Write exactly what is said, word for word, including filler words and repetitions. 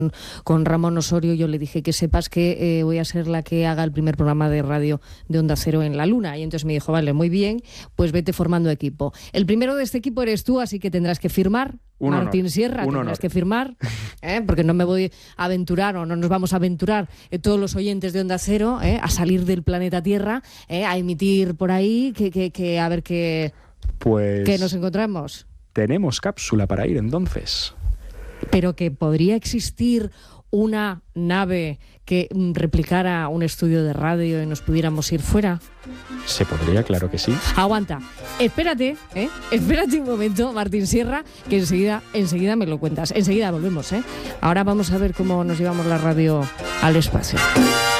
con Ramón Osorio, yo le dije que sepas que eh, voy a ser la que haga el primer programa de radio de Onda Cero en la Luna. Y entonces me dijo, vale, muy bien, pues vete formando equipo. El primero de este equipo eres tú, así que tendrás que firmar. Un Martín honor. Sierra, Un tendrás honor. que firmar, ¿eh? Porque no me voy a aventurar o no nos vamos a aventurar eh, todos los oyentes de Onda Cero ¿eh? a salir del planeta Tierra, ¿eh? a emitir por ahí, que, que, que a ver qué, Pues qué nos encontramos. tenemos cápsula para ir entonces. Pero que podría existir una nave que mm, replicara un estudio de radio y nos pudiéramos ir fuera. Se podría, claro que sí. Aguanta, espérate, ¿eh? espérate un momento, Martín Sierra, que enseguida, enseguida me lo cuentas. Enseguida volvemos, ¿eh? Ahora vamos a ver cómo nos llevamos la radio al espacio.